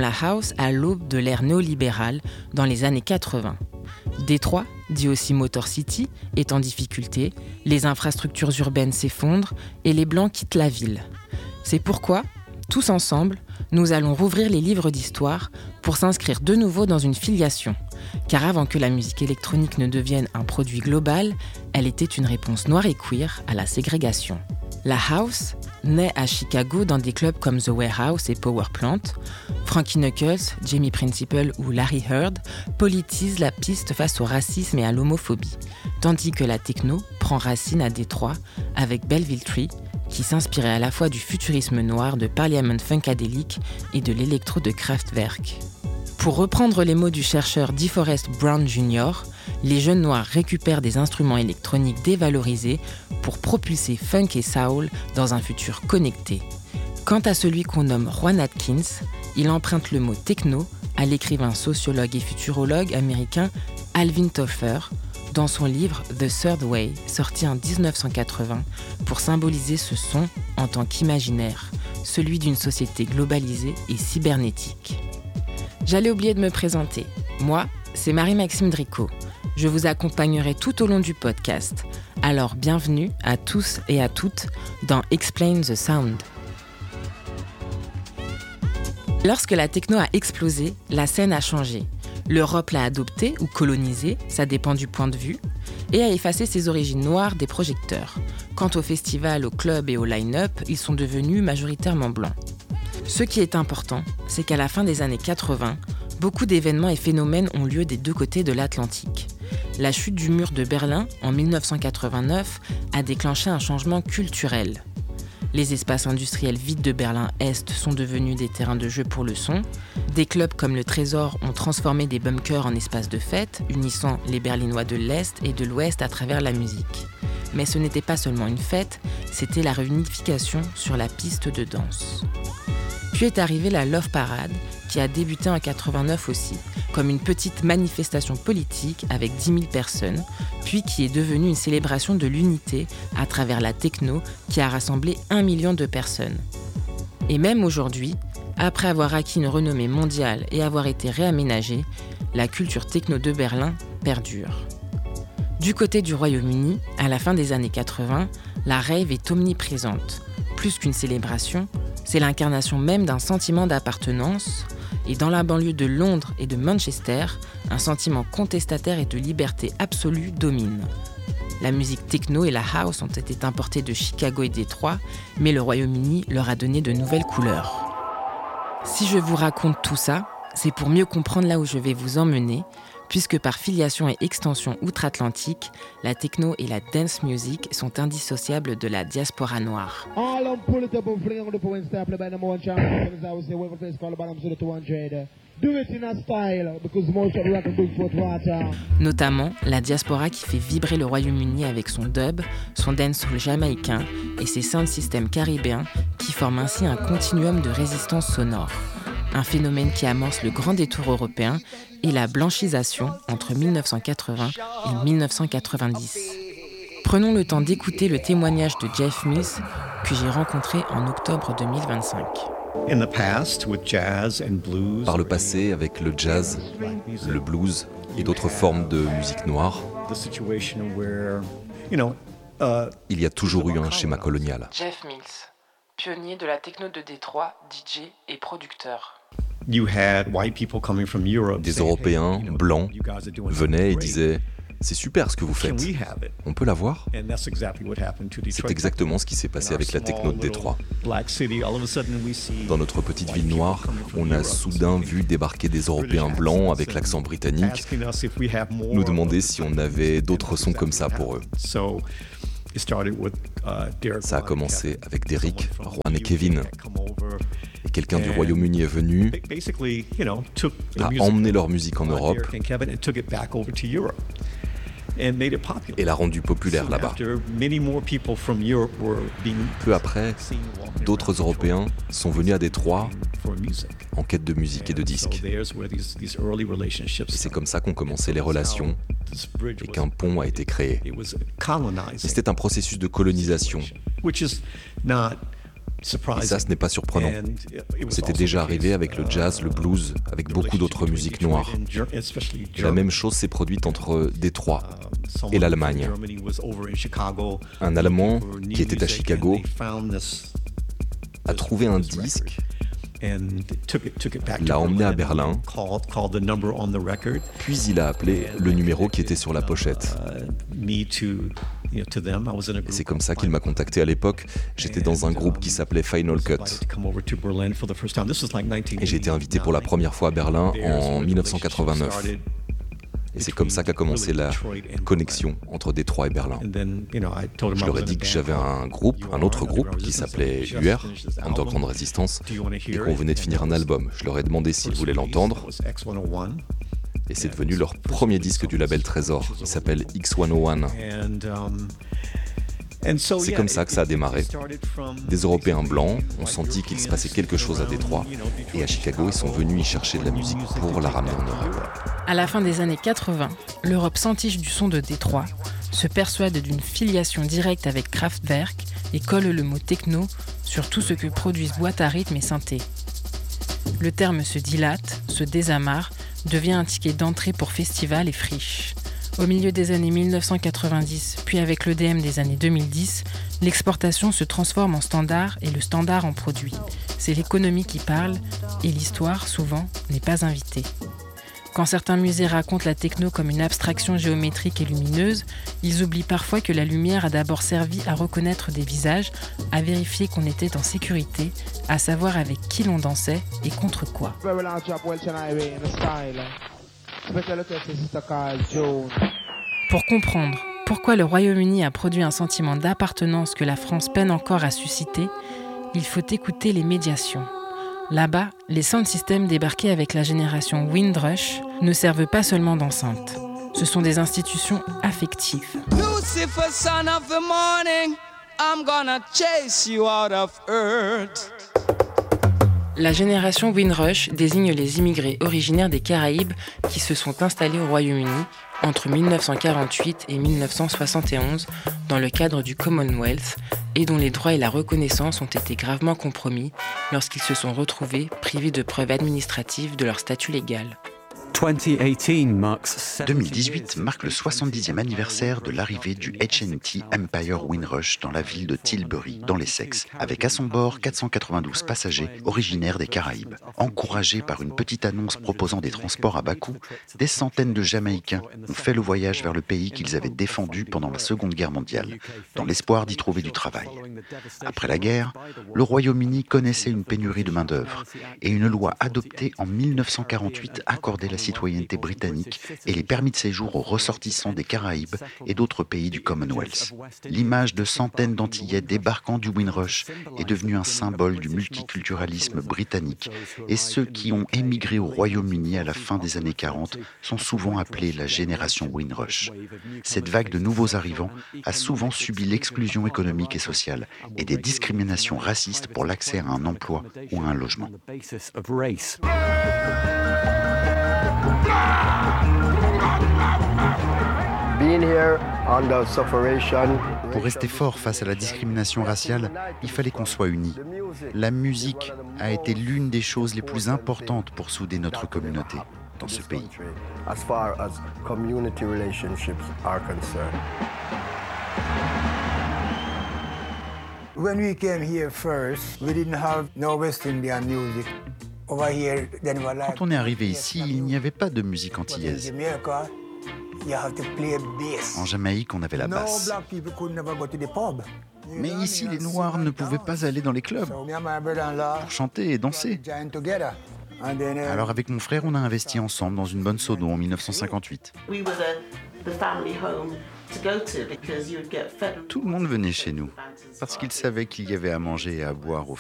la house à l'aube de l'ère néolibérale dans les années 80. Détroit, dit aussi Motor City, est en difficulté, les infrastructures urbaines s'effondrent et les Blancs quittent la ville. C'est pourquoi, tous ensemble, nous allons rouvrir les livres d'histoire pour s'inscrire de nouveau dans une filiation. Car avant que la musique électronique ne devienne un produit global, elle était une réponse noire et queer à la ségrégation. La house naît à Chicago dans des clubs comme The Warehouse et Power Plant. Frankie Knuckles, Jamie Principle ou Larry Heard politisent la piste face au racisme et à l'homophobie, tandis que la techno prend racine à Détroit avec Belleville Tree, qui s'inspirait à la fois du futurisme noir de Parliament Funkadelic et de l'électro de Kraftwerk. Pour reprendre les mots du chercheur DeForest Brown Jr., les jeunes noirs récupèrent des instruments électroniques dévalorisés pour propulser funk et soul dans un futur connecté. Quant à celui qu'on nomme Juan Atkins, il emprunte le mot techno à l'écrivain sociologue et futurologue américain Alvin Toffler dans son livre The Third Way, sorti en 1980, pour symboliser ce son en tant qu'imaginaire, celui d'une société globalisée et cybernétique. J'allais oublier de me présenter. Moi, c'est Marie-Maxime Dricot. Je vous accompagnerai tout au long du podcast. Alors bienvenue à tous et à toutes dans Explain the Sound. Lorsque la techno a explosé, la scène a changé. L'Europe l'a adoptée ou colonisée, ça dépend du point de vue, et a effacé ses origines noires des projecteurs. Quant aux festivals, aux clubs et au line-up, ils sont devenus majoritairement blancs. Ce qui est important, c'est qu'à la fin des années 80, beaucoup d'événements et phénomènes ont lieu des deux côtés de l'Atlantique. La chute du mur de Berlin en 1989 a déclenché un changement culturel. Les espaces industriels vides de Berlin-Est sont devenus des terrains de jeu pour le son. Des clubs comme le Trésor ont transformé des bunkers en espaces de fête, unissant les Berlinois de l'Est et de l'Ouest à travers la musique. Mais ce n'était pas seulement une fête, c'était la réunification sur la piste de danse. Puis est arrivée la Love Parade, qui a débuté en 89 aussi, comme une petite manifestation politique avec 10 000 personnes, puis qui est devenue une célébration de l'unité à travers la techno qui a rassemblé 1 million de personnes. Et même aujourd'hui, après avoir acquis une renommée mondiale et avoir été réaménagée, la culture techno de Berlin perdure. Du côté du Royaume-Uni, à la fin des années 80, la rave est omniprésente. Plus qu'une célébration, c'est l'incarnation même d'un sentiment d'appartenance, et dans la banlieue de Londres et de Manchester, un sentiment contestataire et de liberté absolue domine. La musique techno et la house ont été importées de Chicago et Détroit, mais le Royaume-Uni leur a donné de nouvelles couleurs. Si je vous raconte tout ça, c'est pour mieux comprendre là où je vais vous emmener, puisque par filiation et extension outre-Atlantique, la techno et la dance music sont indissociables de la diaspora noire. Notamment la diaspora qui fait vibrer le Royaume-Uni avec son dub, son dancehall jamaïcain et ses sound systems caribéens qui forment ainsi un continuum de résistance sonore. Un phénomène qui amorce le grand détour européen et la blanchisation entre 1980 et 1990. Prenons le temps d'écouter le témoignage de Jeff Mills que j'ai rencontré en octobre 2025. Par le passé, avec le jazz, le blues et d'autres formes de musique noire, il y a toujours eu un schéma colonial. Jeff Mills, pionnier de la techno de Détroit, DJ et producteur. Des Européens blancs venaient et disaient « C'est super ce que vous faites, on peut l'avoir ?» C'est exactement ce qui s'est passé avec la techno de Détroit. Dans notre petite ville noire, on a soudain vu débarquer des Européens blancs avec l'accent britannique, nous demander si on avait d'autres sons comme ça pour eux. Ça a commencé avec Derrick, Juan et Kevin. Et quelqu'un du Royaume-Uni est venu, a emmené leur musique en Europe et l'a rendue populaire là-bas. Peu après, d'autres Européens sont venus à Détroit en quête de musique et de disques. Et c'est comme ça qu'ont commencé les relations et qu'un pont a été créé. Et c'était un processus de colonisation Et ça, ce n'est pas surprenant. C'était déjà arrivé avec le jazz, le blues, avec beaucoup d'autres musiques noires. La même chose s'est produite entre Détroit et l'Allemagne. Un Allemand qui était à Chicago a trouvé un disque, l'a emmené à Berlin, puis il a appelé le numéro qui était sur la pochette. Et c'est comme ça qu'il m'a contacté à l'époque. J'étais dans un groupe qui s'appelait Final Cut. Et j'ai été invité pour la première fois à Berlin en 1989. Et c'est comme ça qu'a commencé la connexion entre Détroit et Berlin. Je leur ai dit que j'avais un autre groupe qui s'appelait UR, Underground Resistance, et qu'on venait de finir un album. Je leur ai demandé s'ils voulaient l'entendre. Et c'est devenu leur premier disque du label Trésor. Il s'appelle X101. C'est comme ça que ça a démarré. Des Européens blancs ont senti qu'il se passait quelque chose à Détroit. Et à Chicago, ils sont venus y chercher de la musique pour la ramener en Europe. À la fin des années 80, l'Europe s'entiche du son de Détroit, se persuade d'une filiation directe avec Kraftwerk et colle le mot techno sur tout ce que produisent boîtes à rythme et synthé. Le terme se dilate, se désamarre, devient un ticket d'entrée pour festivals et friches. Au milieu des années 1990, puis avec l'EDM des années 2010, l'exportation se transforme en standard et le standard en produit. C'est l'économie qui parle et l'histoire, souvent, n'est pas invitée. Quand certains musées racontent la techno comme une abstraction géométrique et lumineuse, ils oublient parfois que la lumière a d'abord servi à reconnaître des visages, à vérifier qu'on était en sécurité, à savoir avec qui l'on dansait et contre quoi. Pour comprendre pourquoi le Royaume-Uni a produit un sentiment d'appartenance que la France peine encore à susciter, il faut écouter les médiations. Là-bas, les sound systems débarqués avec la génération Windrush ne servent pas seulement d'enceinte. Ce sont des institutions affectives. Lucifer, son of the morning, I'm gonna chase you out of earth. La génération Windrush désigne les immigrés originaires des Caraïbes qui se sont installés au Royaume-Uni entre 1948 et 1971 dans le cadre du Commonwealth et dont les droits et la reconnaissance ont été gravement compromis lorsqu'ils se sont retrouvés privés de preuves administratives de leur statut légal. 2018 marque le 70e anniversaire de l'arrivée du H&T Empire Windrush dans la ville de Tilbury, dans l'Essex, avec à son bord 492 passagers originaires des Caraïbes. Encouragés par une petite annonce proposant des transports à bas coût, des centaines de Jamaïcains ont fait le voyage vers le pays qu'ils avaient défendu pendant la Seconde Guerre mondiale, dans l'espoir d'y trouver du travail. Après la guerre, le Royaume-Uni connaissait une pénurie de main-d'œuvre et une loi adoptée en 1948 accordait la citoyenneté britannique et les permis de séjour aux ressortissants des Caraïbes et d'autres pays du Commonwealth. L'image de centaines d'Antillais débarquant du Windrush est devenue un symbole du multiculturalisme britannique et ceux qui ont émigré au Royaume-Uni à la fin des années 40 sont souvent appelés la génération Windrush. Cette vague de nouveaux arrivants a souvent subi l'exclusion économique et sociale et des discriminations racistes pour l'accès à un emploi ou à un logement. Pour rester fort face à la discrimination raciale, il fallait qu'on soit unis. La musique a été l'une des choses les plus importantes pour souder notre communauté dans ce pays. When we came here first, we didn't have no West Indian music. Quand on est arrivé ici, il n'y avait pas de musique antillaise. En Jamaïque, on avait la basse. Mais ici, les Noirs ne pouvaient pas aller dans les clubs pour chanter et danser. Alors avec mon frère, on a investi ensemble dans une bonne sodo en 1958. Tout le monde venait chez nous, parce qu'ils savaient qu'il y avait à manger et à boire au